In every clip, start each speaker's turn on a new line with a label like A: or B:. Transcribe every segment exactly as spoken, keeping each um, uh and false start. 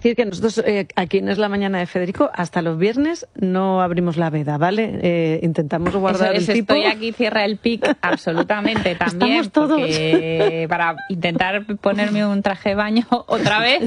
A: decir que nosotros eh, aquí en Es la Mañana de Federico, hasta los viernes no abrimos la veda, ¿vale? Eh, intentamos guardar
B: Eso es,
A: el tipo.
B: Estoy aquí, cierra el pic, absolutamente también.
A: Estamos todos.
B: Porque para intentar ponerme un traje de baño otra vez.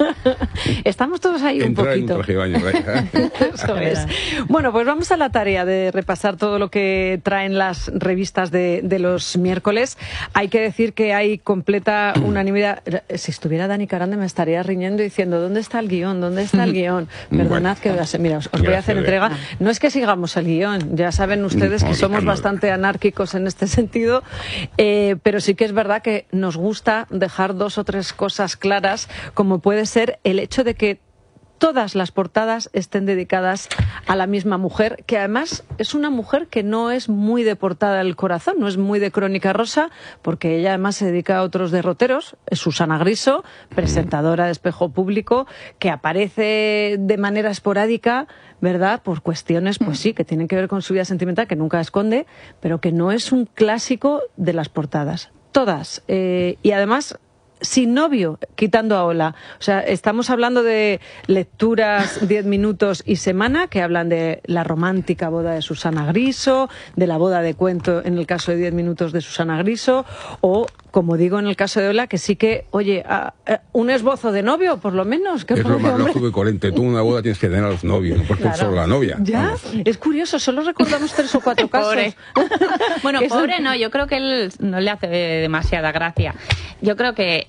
A: Estamos todos ahí un
C: Entrar
A: poquito.
C: En un traje de baño, ¿verdad?
A: Eso es. Bueno, pues vamos a la tarea de repasar todo lo que traen las revistas de, de los miércoles. Hay que decir que hay completa unanimidad. Si estuviera Dani Carande me estaría riñendo diciendo ¿dónde está el guión? ¿Dónde está el guión? Perdonad que mira, os, os voy a hacer entrega. No es que sigamos el guión, ya saben ustedes que somos bastante anárquicos en este sentido, eh, pero sí que es verdad que nos gusta dejar dos o tres cosas claras, como puede ser el hecho de que todas las portadas estén dedicadas a la misma mujer, que además es una mujer que no es muy de portada del corazón, no es muy de Crónica Rosa, porque ella además se dedica a otros derroteros. Es Susana Griso, presentadora de Espejo Público, que aparece de manera esporádica, ¿verdad?, por cuestiones, pues sí, que tienen que ver con su vida sentimental, que nunca esconde, pero que no es un clásico de las portadas. Todas. Eh, y además sin novio, quitando a Ola. O sea, estamos hablando de lecturas diez minutos y semana, que hablan de la romántica boda de Susana Griso, de la boda de cuento en el caso de diez minutos de Susana Griso, o, como digo en el caso de Ola, que sí que, oye, a, a, un esbozo de novio, por lo menos.
C: Es lo más lógico y coherente. Tú una boda tienes que tener a los novios, no por claro. solo la novia.
A: Ya, vamos. Es curioso, solo recordamos tres o cuatro casos.
B: Pobre. Bueno, pobre no, yo creo que él no le hace demasiada gracia. Yo creo que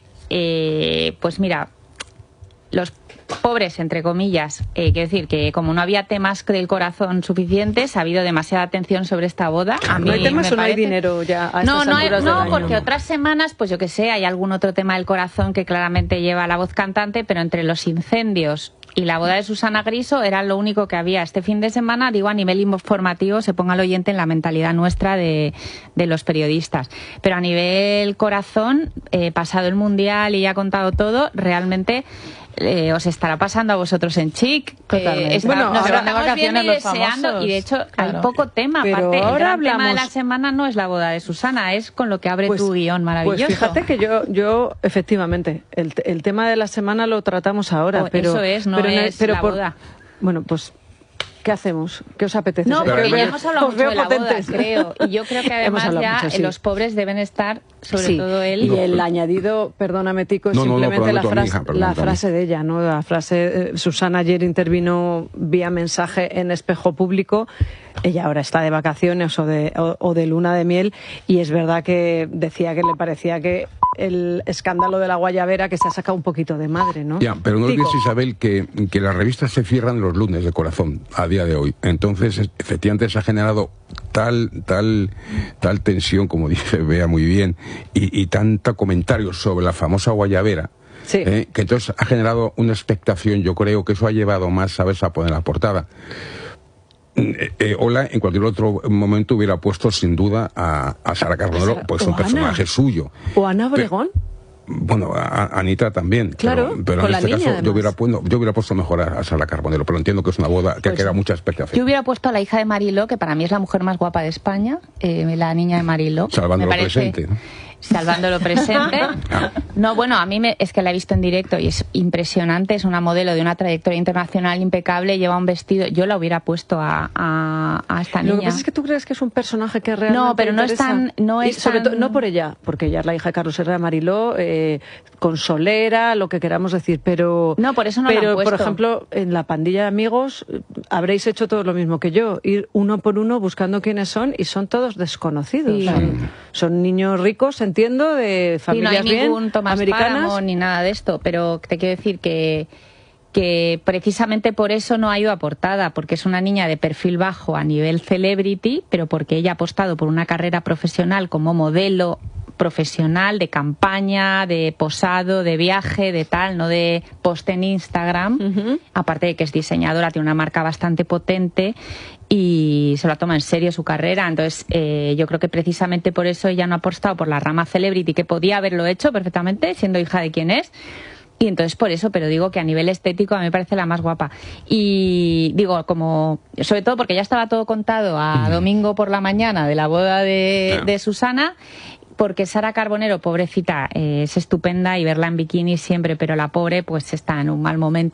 B: Eh, pues mira, los pobres, entre comillas, eh, quiero decir que como no había temas del corazón suficientes, ha habido demasiada atención sobre esta boda. A mí
A: ¿No hay temas
B: me
A: o no
B: parece...
A: hay dinero ya a
B: no,
A: estas
B: no, hay,
A: alturas
B: no,
A: del año?
B: porque otras semanas, pues yo que sé, hay algún otro tema del corazón que claramente lleva la voz cantante, pero entre los incendios y la boda de Susana Griso era lo único que había este fin de semana, digo, a nivel informativo, se ponga el oyente en la mentalidad nuestra de, de los periodistas. Pero a nivel corazón, eh, pasado el Mundial y ya contado todo, realmente eh, os estará pasando a vosotros en Chic.
A: Eh,
B: está,
A: bueno,
B: nos
A: ahora
B: estamos viendo y deseando, y de hecho
A: claro.
B: hay poco tema.
A: Pero
B: aparte,
A: ahora
B: el gran
A: hablamos...
B: tema de la semana no es la boda de Susana, es con lo que abre
A: pues,
B: tu guión maravilloso.
A: Pues fíjate que yo, yo efectivamente, el, el tema de la semana lo tratamos ahora,
B: oh,
A: pero...
B: Eso es, no
A: pero,
B: es
A: pero
B: la
A: por,
B: boda.
A: Bueno, pues... ¿Qué hacemos? ¿Qué os apetece?
B: No, porque
C: Pero
B: ya hemos hablado mucho de la
A: potentes.
B: boda, creo. Y yo creo que además ya
A: mucho, sí.
B: los pobres deben estar, sobre
A: sí.
B: todo él.
A: Y el añadido, perdóname, Tico, es
C: no, no,
A: simplemente
C: no,
A: la, frase,
C: hija, perdón,
A: la frase de ella, ¿no? La frase, eh, Susana ayer intervino vía mensaje en Espejo Público. Ella ahora está de vacaciones o de, o, o de luna de miel, y es verdad que decía que le parecía que el escándalo de la guayabera que se ha sacado un poquito de madre, ¿no?
C: Ya, pero no olvides, Isabel, que, que las revistas se cierran los lunes de corazón a día de hoy. Entonces, efectivamente, se ha generado tal tal tal tensión, como dice Bea muy bien, y, y tanta comentario sobre la famosa guayabera,
A: sí.
C: eh, que entonces ha generado una expectación. Yo creo que eso ha llevado más, ¿sabes?, a poner la portada. Eh, eh, Ola en cualquier otro momento hubiera puesto sin duda a, a Sara Carbonero, pues un personaje
A: Ana.
C: suyo.
A: O Ana Obregón.
C: Pero, bueno, a, a Anita también.
A: Claro,
C: pero, pero
A: con
C: en
A: la
C: este
A: niña,
C: caso
A: además.
C: yo hubiera, puesto, yo hubiera puesto mejor a, a Sara Carbonero, pero entiendo que es una boda que
A: Pues,
C: queda mucha expectación.
B: Yo hubiera puesto a la hija de Mariló, que para mí es la mujer más guapa de España, eh, la niña de Mariló.
C: Salvando
B: me
C: lo
B: parece,
C: presente, ¿no?
B: Salvando lo presente. No, bueno, a mí me, es que la he visto en directo y es impresionante. Es una modelo de una trayectoria internacional impecable. Lleva un vestido. Yo la hubiera puesto a, a, a esta niña.
A: Lo que pasa es que tú crees que es un personaje que realmente
B: No, pero no es
A: interesa.
B: tan... No
A: y
B: es
A: sobre
B: tan...
A: todo, no por ella, porque ella es la hija de Carlos Herrera Mariló, eh, consolera, lo que queramos decir, pero...
B: No, por eso no
A: pero,
B: la han puesto.
A: por ejemplo, en la pandilla de amigos habréis hecho todo lo mismo que yo, ir uno por uno buscando quiénes son, y son todos desconocidos.
B: Sí.
A: Son, son niños ricos, entiendo, de familias
B: sí, no hay
A: bien
B: ningún Tomás
A: americanas.
B: Páramo ni nada de esto, pero te quiero decir que que precisamente por eso no ha ido a portada, porque es una niña de perfil bajo a nivel celebrity, pero porque ella ha apostado por una carrera profesional como modelo profesional, de campaña, de posado, de viaje, de tal, no de post en Instagram. Uh-huh. Aparte de que es diseñadora, tiene una marca bastante potente y se la toma en serio su carrera. Entonces, eh, yo creo que precisamente por eso ella no ha apostado por la rama celebrity, que podía haberlo hecho perfectamente, siendo hija de quien es. Y entonces por eso, pero digo que a nivel estético a mí me parece la más guapa. Y digo, como, sobre todo porque ya estaba todo contado a domingo por la mañana de la boda de, de Susana, porque Sara Carbonero, pobrecita, eh, es estupenda y verla en bikini siempre, pero la pobre pues está en un mal momento.